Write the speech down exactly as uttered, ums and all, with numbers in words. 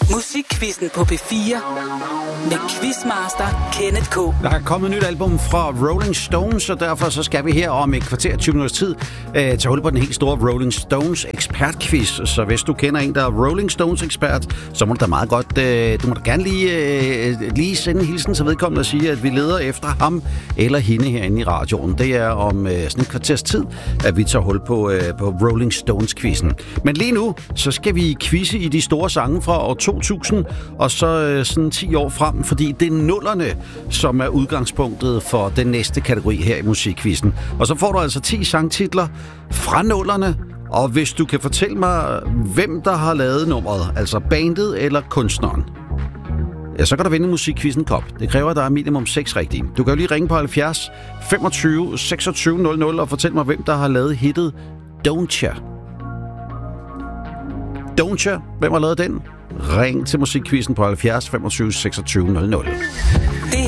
Musikquizzen på P fire med Quizmaster Kenneth K. Der er kommet et nyt album fra Rolling Stones, og derfor så skal vi her om et kvarter tyve minutters tid øh, tage hul på den helt store Rolling Stones ekspertquiz. Så hvis du kender en, der er Rolling Stones ekspert, så må du da meget godt, øh, du må da gerne lige, øh, lige sende en hilsen til vedkommende og sige, at vi leder efter ham eller hende herinde i radioen. Det er om øh, sådan et kvarters tid, at vi tager hul på, øh, på Rolling Stones-quizzen. Men lige nu, så skal vi quizze i de store sange fra år to tusind, og så øh, sådan ti år frem, fordi det er nullerne, som er udgangspunktet for den næste kategori her i musikquizzen. Og så får du altså ti sangtitler fra nullerne, og hvis du kan fortælle mig, hvem der har lavet nummeret, altså bandet eller kunstneren, ja, så kan du vinde musikquizzen kop. Det kræver, at der er minimum seks rigtige. Du kan jo lige ringe på halvfjerds femogtyve seksogtyve nul nul og fortælle mig, hvem der har lavet hittet Don't Ya. Don't Ya, hvem har lavet den? Ring til musikquizzen på halvfjerds femogtyve seksogtyve nul nul.